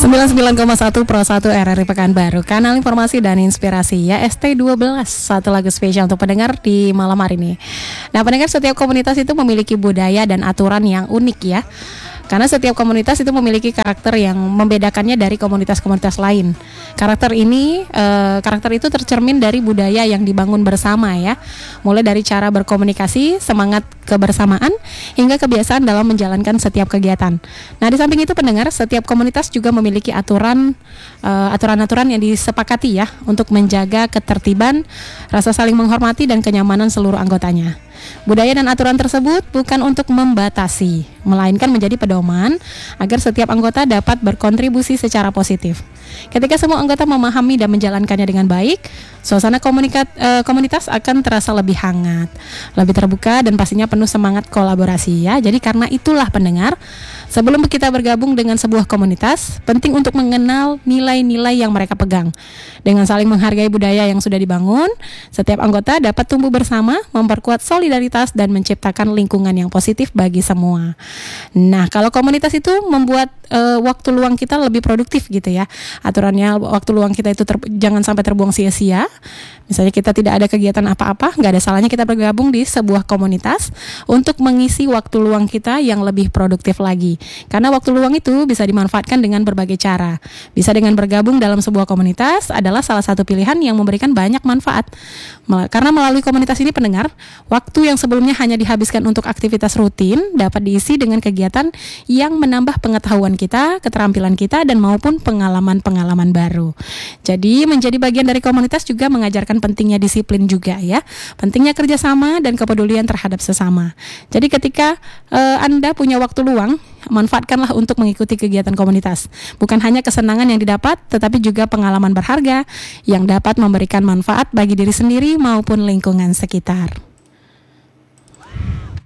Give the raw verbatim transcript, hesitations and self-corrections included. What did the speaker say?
sembilan puluh sembilan koma satu Pro satu R R I Pekanbaru, kanal informasi dan inspirasi ya. S T dua belas, satu lagu spesial untuk pendengar di malam hari ini. Nah, pendengar, setiap komunitas itu memiliki budaya dan aturan yang unik ya. Karena setiap komunitas itu memiliki karakter yang membedakannya dari komunitas-komunitas lain. Karakter ini, e, karakter itu tercermin dari budaya yang dibangun bersama ya. Mulai dari cara berkomunikasi, semangat kebersamaan, hingga kebiasaan dalam menjalankan setiap kegiatan. Nah, di samping itu pendengar, setiap komunitas juga memiliki aturan, e, aturan-aturan yang disepakati ya untuk menjaga ketertiban, rasa saling menghormati dan kenyamanan seluruh anggotanya. Budaya dan aturan tersebut bukan untuk membatasi, melainkan menjadi pedoman agar setiap anggota dapat berkontribusi secara positif. Ketika semua anggota memahami dan menjalankannya dengan baik, suasana komunikat, eh, komunitas akan terasa lebih hangat, lebih terbuka, dan pastinya penuh semangat kolaborasi ya. Jadi karena itulah pendengar, sebelum kita bergabung dengan sebuah komunitas, penting untuk mengenal nilai-nilai yang mereka pegang. Dengan saling menghargai budaya yang sudah dibangun, setiap anggota dapat tumbuh bersama, memperkuat solidaritas, dan menciptakan lingkungan yang positif bagi semua. Nah, kalau komunitas itu membuat uh, waktu luang kita lebih produktif gitu ya. Aturannya waktu luang kita itu ter- jangan sampai terbuang sia-sia. Misalnya kita tidak ada kegiatan apa-apa, nggak ada salahnya kita bergabung di sebuah komunitas untuk mengisi waktu luang kita yang lebih produktif lagi. Karena waktu luang itu bisa dimanfaatkan dengan berbagai cara. Bisa dengan bergabung dalam sebuah komunitas adalah salah satu pilihan yang memberikan banyak manfaat. Karena melalui komunitas ini pendengar, waktu yang sebelumnya hanya dihabiskan untuk aktivitas rutin dapat diisi dengan kegiatan yang menambah pengetahuan kita, keterampilan kita, dan maupun pengalaman-pengalaman baru. Jadi menjadi bagian dari komunitas juga mengajarkan pentingnya disiplin juga ya, pentingnya kerjasama dan kepedulian terhadap sesama. Jadi ketika uh, Anda punya waktu luang, manfaatkanlah untuk mengikuti kegiatan komunitas. Bukan hanya kesenangan yang didapat, tetapi juga pengalaman berharga yang dapat memberikan manfaat bagi diri sendiri maupun lingkungan sekitar.